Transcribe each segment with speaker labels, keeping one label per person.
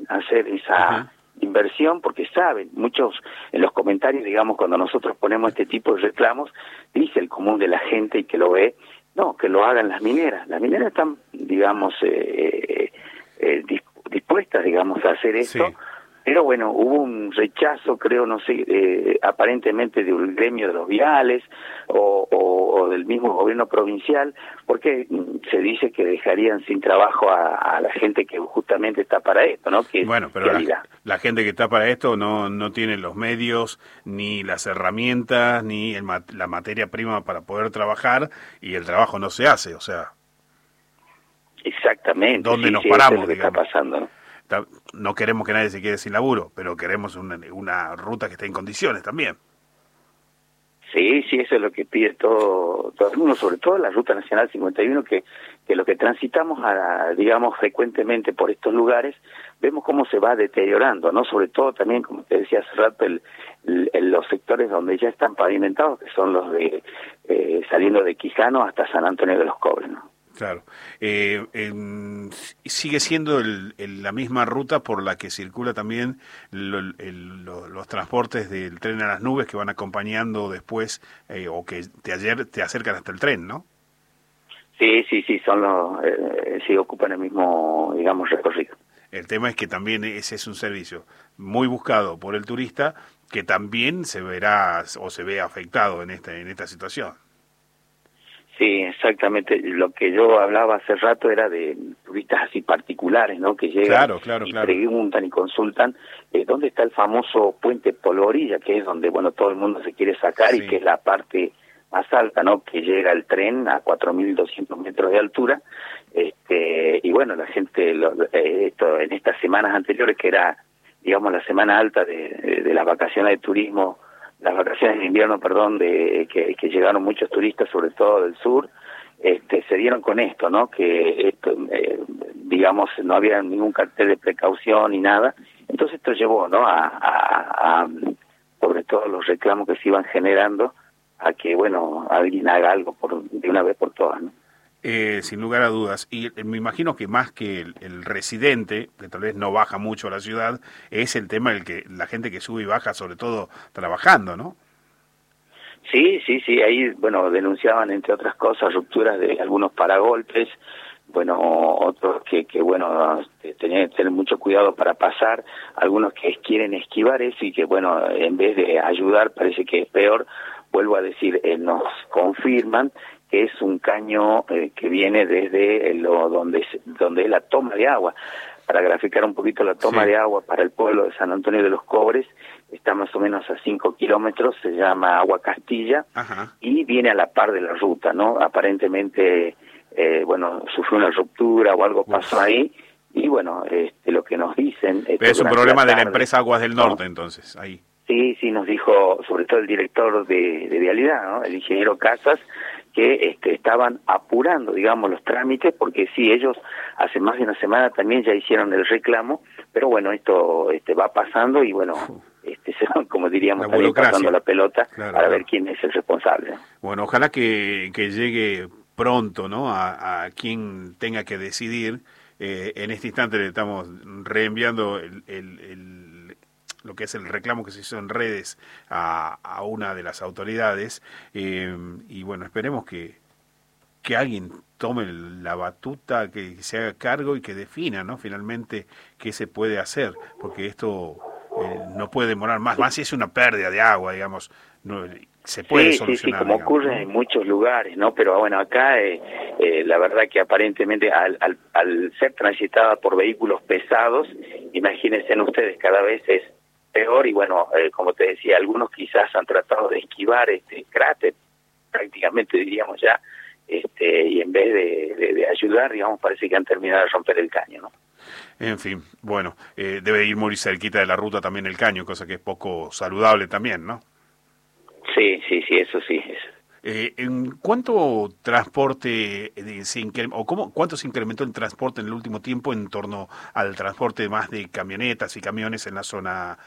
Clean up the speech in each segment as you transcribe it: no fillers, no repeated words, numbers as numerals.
Speaker 1: hacer esa inversión porque saben, muchos en los comentarios, digamos, cuando nosotros ponemos este tipo de reclamos, dice el común de la gente y que lo ve, no, que lo hagan las mineras. Las mineras están, digamos, dispuestas, digamos, a hacer esto. Sí. Pero bueno, hubo un rechazo, creo, no sé, aparentemente del gremio de los viales o del mismo gobierno provincial, porque se dice que dejarían sin trabajo a la gente que justamente está para esto, ¿no? Que
Speaker 2: bueno, pero la gente que está para esto no tiene los medios, ni las herramientas, ni la materia prima para poder trabajar, y el trabajo no se hace, o sea...
Speaker 1: Exactamente.
Speaker 2: ¿Dónde nos
Speaker 1: paramos,
Speaker 2: eso
Speaker 1: es lo que está pasando, ¿no?
Speaker 2: No queremos que nadie se quede sin laburo, pero queremos una ruta que esté en condiciones también.
Speaker 1: Sí, eso es lo que pide todo el mundo, sobre todo la Ruta Nacional 51, que lo que transitamos, digamos, frecuentemente por estos lugares, vemos cómo se va deteriorando, ¿no? Sobre todo también, como te decía hace rato, los sectores donde ya están pavimentados, que son los de saliendo de Quijano hasta San Antonio de los Cobres, ¿no?
Speaker 2: Claro. Sigue siendo la misma ruta por la que circula también los transportes del tren a las nubes que van acompañando después o que te acercan hasta el tren, ¿no?
Speaker 1: Sí, son sí ocupan el mismo, digamos, recorrido.
Speaker 2: El tema es que también ese es un servicio muy buscado por el turista que también se verá o se ve afectado en esta situación.
Speaker 1: Sí, exactamente. Lo que yo hablaba hace rato era de turistas así particulares, ¿no? Que llegan y preguntan y consultan dónde está el famoso puente Polvorilla, que es donde, bueno, todo el mundo se quiere sacar y que es la parte más alta, ¿no? Que llega el tren a 4.200 metros de altura. Y bueno, la gente, esto en estas semanas anteriores, que era, digamos, la semana alta de las vacaciones de turismo, las vacaciones de invierno, perdón, que llegaron muchos turistas, sobre todo del sur, se dieron con esto, ¿no? Que esto, digamos, no había ningún cartel de precaución ni nada. Entonces esto llevó, ¿no? A sobre todo los reclamos que se iban generando, a que, bueno, alguien haga algo de una vez por todas, ¿no?
Speaker 2: Sin lugar a dudas, y me imagino que más que el residente, que tal vez no baja mucho a la ciudad, es el tema del que la gente que sube y baja, sobre todo trabajando, ¿no?
Speaker 1: Sí, ahí, bueno, denunciaban, entre otras cosas, rupturas de algunos paragolpes, bueno, otros que bueno, tenían que tener mucho cuidado para pasar, algunos que quieren esquivar eso y que, bueno, en vez de ayudar, parece que es peor. Vuelvo a decir, nos confirman que es un caño que viene desde donde es la toma de agua. Para graficar un poquito la toma de agua para el pueblo de San Antonio de los Cobres, está más o menos a 5 kilómetros, se llama Agua Castilla, y viene a la par de la ruta, ¿no? Aparentemente, bueno, sufrió una ruptura o algo pasó ahí, y bueno, lo que nos dicen...
Speaker 2: Pero es un problema de la empresa Aguas del Norte, ¿no? Entonces, ahí.
Speaker 1: Sí, nos dijo, sobre todo el director de Vialidad, ¿no? El ingeniero Casas, que estaban apurando, digamos, los trámites, porque sí, ellos hace más de una semana también ya hicieron el reclamo, pero bueno, esto va pasando y bueno, se van, como diríamos, también pasando la pelota para ver quién es el responsable, ¿no?
Speaker 2: Bueno, ojalá que llegue pronto, ¿no? A quien tenga que decidir. En este instante le estamos reenviando lo que es el reclamo que se hizo en redes a una de las autoridades, y bueno, esperemos que alguien tome la batuta, que se haga cargo y que defina, ¿no? Finalmente qué se puede hacer, porque esto no puede demorar más si es una pérdida de agua, digamos, no se puede solucionar.
Speaker 1: Sí, como ocurre en muchos lugares, ¿no? Pero bueno, acá la verdad que aparentemente al ser transitada por vehículos pesados, imagínense ustedes, cada vez es peor y bueno, como te decía, algunos quizás han tratado de esquivar este cráter, prácticamente diríamos ya, y en vez de ayudar, digamos, parece que han terminado de romper el caño, ¿no?
Speaker 2: En fin, bueno, debe ir muy cerquita de la ruta también el caño, cosa que es poco saludable también, ¿no?
Speaker 1: Sí, eso sí.
Speaker 2: ¿En cuánto transporte cuánto se incrementó el transporte en el último tiempo en torno al transporte más de camionetas y camiones en la zona?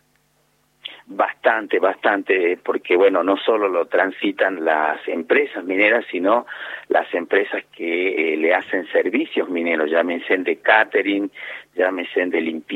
Speaker 1: Bastante, porque bueno, no solo lo transitan las empresas mineras, sino las empresas que le hacen servicios mineros, llámense de catering, llámense de limpieza,